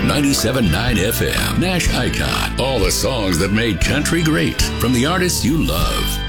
97.9 FM. Nash Icon. All the songs that made country great from the artists you love.